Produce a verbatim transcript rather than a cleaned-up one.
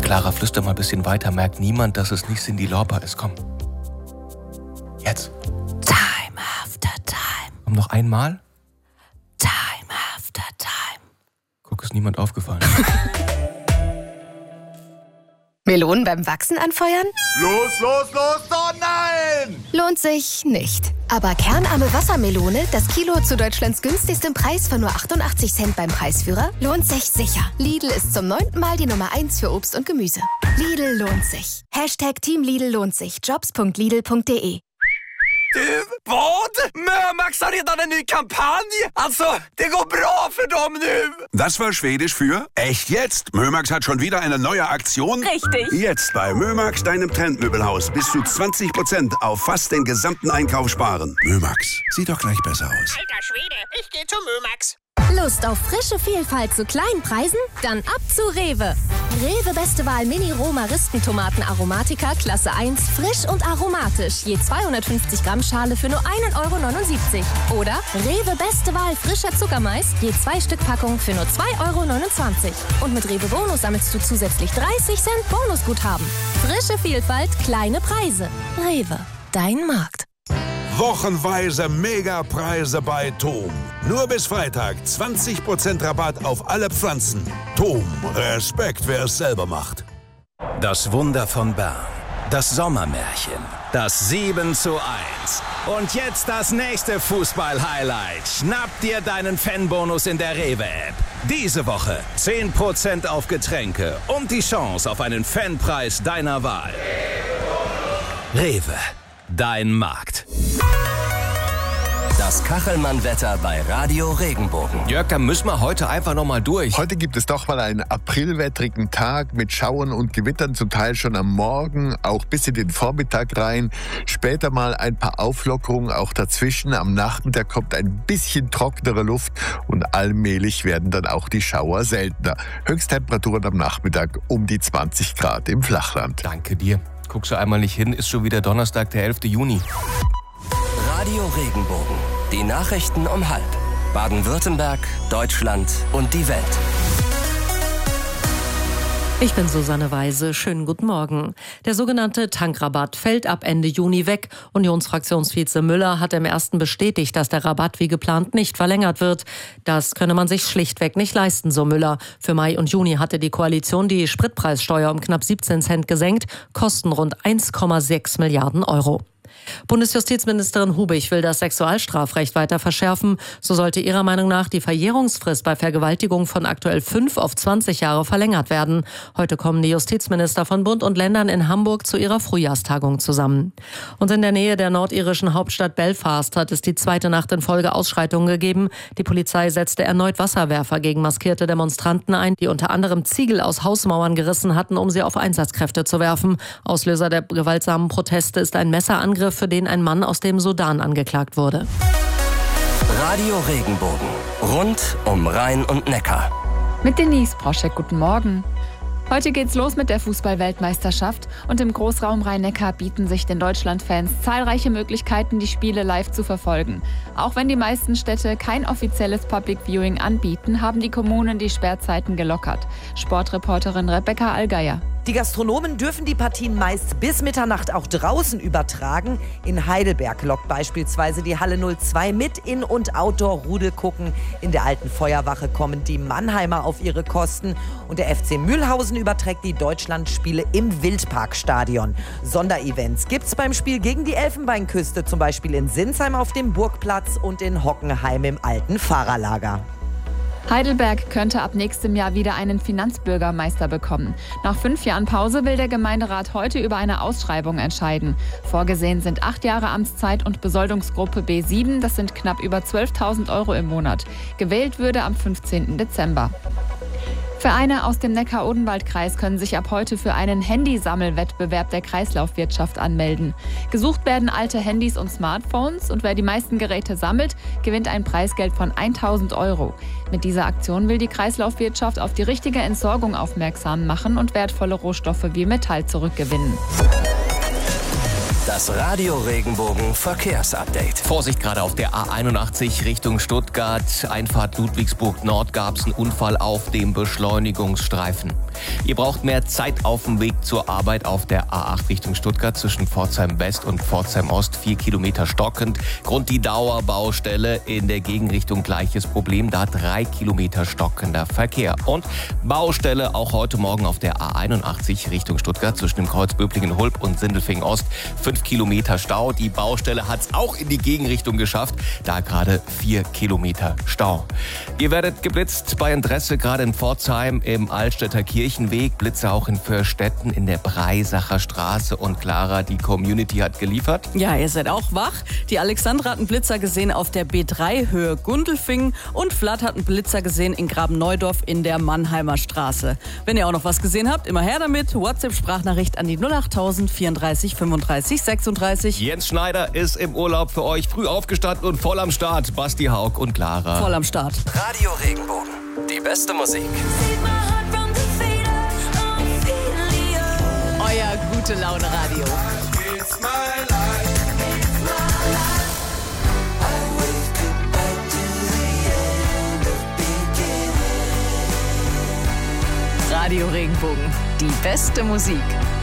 Clara, flüster mal ein bisschen weiter. Merkt niemand, dass es nicht Cyndi Lauper ist. Komm. Jetzt. Time after time. Komm, noch einmal. Time after time. Guck, ist niemand aufgefallen. Melonen beim Wachsen anfeuern? Los, los, los, oh nein! Lohnt sich nicht. Aber kernarme Wassermelone, das Kilo zu Deutschlands günstigstem Preis von nur achtundachtzig Cent beim Preisführer, lohnt sich sicher. Lidl ist zum neunten Mal die Nummer eins für Obst und Gemüse. Lidl lohnt sich. Hashtag Team Lidl lohnt sich. Jobs punkt lidl punkt de. Du, vad? Mömax har redan en ny kampanj! Alltså, det går bra för dem nu! Das war Schwedisch für echt jetzt. Mömax hat schon wieder eine neue Aktion. Richtig. Jetzt bei Mömax, deinem Trendmöbelhaus, bis zu zwanzig Prozent auf fast den gesamten Einkauf sparen. Mömax, sieht doch gleich besser aus. Alter Schwede, ich geh zu Mömax. Lust auf frische Vielfalt zu kleinen Preisen? Dann ab zu Rewe. Rewe Beste Wahl Mini Romaristentomaten Aromatica Klasse eins, frisch und aromatisch. Je zweihundertfünfzig Gramm Schale für nur ein Euro neunundsiebzig. Oder Rewe Beste Wahl frischer Zuckermais, je zwei Stück Packung für nur zwei Euro neunundzwanzig. Und mit Rewe Bonus sammelst du zusätzlich dreißig Cent Bonusguthaben. Frische Vielfalt, kleine Preise. Rewe, dein Markt. Wochenweise Megapreise bei Tom. Nur bis Freitag zwanzig Prozent Rabatt auf alle Pflanzen. Tom, Respekt, wer es selber macht. Das Wunder von Bern. Das Sommermärchen. Das sieben zu eins. Und jetzt das nächste Fußball-Highlight. Schnapp dir deinen Fanbonus in der Rewe-App. Diese Woche zehn Prozent auf Getränke und die Chance auf einen Fanpreis deiner Wahl. Rewe, dein Markt. Das Kachelmann-Wetter bei Radio Regenbogen. Jörg, da müssen wir heute einfach noch mal durch. Heute gibt es doch mal einen aprilwettrigen Tag mit Schauern und Gewittern, zum Teil schon am Morgen, auch bis in den Vormittag rein. Später mal ein paar Auflockerungen auch dazwischen. Am Nachmittag kommt ein bisschen trockenere Luft und allmählich werden dann auch die Schauer seltener. Höchsttemperaturen am Nachmittag um die zwanzig Grad im Flachland. Danke dir. Guckst du einmal nicht hin, ist schon wieder Donnerstag, der elften Juni. Radio Regenbogen. Die Nachrichten um halb. Baden-Württemberg, Deutschland und die Welt. Ich bin Susanne Weise. Schönen guten Morgen. Der sogenannte Tankrabatt fällt ab Ende Juni weg. Unionsfraktionsvize Müller hat im ersten bestätigt, dass der Rabatt wie geplant nicht verlängert wird. Das könne man sich schlichtweg nicht leisten, so Müller. Für Mai und Juni hatte die Koalition die Spritpreissteuer um knapp siebzehn Cent gesenkt, kosten rund eins Komma sechs Milliarden Euro. Bundesjustizministerin Hubig will das Sexualstrafrecht weiter verschärfen. So sollte ihrer Meinung nach die Verjährungsfrist bei Vergewaltigung von aktuell fünf auf zwanzig Jahre verlängert werden. Heute kommen die Justizminister von Bund und Ländern in Hamburg zu ihrer Frühjahrstagung zusammen. Und in der Nähe der nordirischen Hauptstadt Belfast hat es die zweite Nacht in Folge Ausschreitungen gegeben. Die Polizei setzte erneut Wasserwerfer gegen maskierte Demonstranten ein, die unter anderem Ziegel aus Hausmauern gerissen hatten, um sie auf Einsatzkräfte zu werfen. Auslöser der gewaltsamen Proteste ist ein Messerangriff, für den ein Mann aus dem Sudan angeklagt wurde. Radio Regenbogen. Rund um Rhein und Neckar. Mit Denise Proschek, guten Morgen. Heute geht's los mit der Fußball-Weltmeisterschaft und im Großraum Rhein-Neckar bieten sich den Deutschlandfans zahlreiche Möglichkeiten, die Spiele live zu verfolgen. Auch wenn die meisten Städte kein offizielles Public Viewing anbieten, haben die Kommunen die Sperrzeiten gelockert. Sportreporterin Rebecca Allgeier. Die Gastronomen dürfen die Partien meist bis Mitternacht auch draußen übertragen. In Heidelberg lockt beispielsweise die Halle null zwei mit In- und Outdoor-Rudel gucken. In der alten Feuerwache kommen die Mannheimer auf ihre Kosten. Und der F C Mühlhausen überträgt die Deutschlandspiele im Wildparkstadion. Sonderevents gibt's beim Spiel gegen die Elfenbeinküste, zum Beispiel in Sinsheim auf dem Burgplatz und in Hockenheim im alten Fahrerlager. Heidelberg könnte ab nächstem Jahr wieder einen Finanzbürgermeister bekommen. Nach fünf Jahren Pause will der Gemeinderat heute über eine Ausschreibung entscheiden. Vorgesehen sind acht Jahre Amtszeit und Besoldungsgruppe B sieben, das sind knapp über zwölftausend Euro im Monat. Gewählt würde am fünfzehnten Dezember. Vereine aus dem Neckar-Odenwald-Kreis können sich ab heute für einen Handysammelwettbewerb der Kreislaufwirtschaft anmelden. Gesucht werden alte Handys und Smartphones und wer die meisten Geräte sammelt, gewinnt ein Preisgeld von tausend Euro. Mit dieser Aktion will die Kreislaufwirtschaft auf die richtige Entsorgung aufmerksam machen und wertvolle Rohstoffe wie Metall zurückgewinnen. Das Radio Regenbogen Verkehrsupdate. Vorsicht gerade auf der A einundachtzig Richtung Stuttgart. Einfahrt Ludwigsburg Nord gab es einen Unfall auf dem Beschleunigungsstreifen. Ihr braucht mehr Zeit auf dem Weg zur Arbeit auf der A acht Richtung Stuttgart zwischen Pforzheim West und Pforzheim Ost. Vier Kilometer stockend. Grund die Dauerbaustelle. In der Gegenrichtung gleiches Problem. Da drei Kilometer stockender Verkehr. Und Baustelle auch heute Morgen auf der A einundachtzig Richtung Stuttgart zwischen dem Kreuz Böblingen-Hulp und Sindelfingen Ost. Fünf Kilometer Stau. Die Baustelle hat es auch in die Gegenrichtung geschafft. Da gerade vier Kilometer Stau. Ihr werdet geblitzt bei Interesse, gerade in Pforzheim im Altstädter Kirchenweg. Blitze auch in Vörstetten in der Breisacher Straße. Und Clara, die Community hat geliefert. Ja, ihr seid auch wach. Die Alexandra hat einen Blitzer gesehen auf der B drei Höhe Gundelfingen. Und Vlad hat einen Blitzer gesehen in Graben-Neudorf in der Mannheimer Straße. Wenn ihr auch noch was gesehen habt, immer her damit. WhatsApp-Sprachnachricht an die null acht tausend vierunddreißig fünfunddreißig sechsunddreißig. Jens Schneider ist im Urlaub für euch. Früh aufgestanden und voll am Start. Basti Haug und Clara. Voll am Start. Radio Regenbogen. Die beste Musik. Euer gute Laune Radio. Radio Regenbogen. Die beste Musik.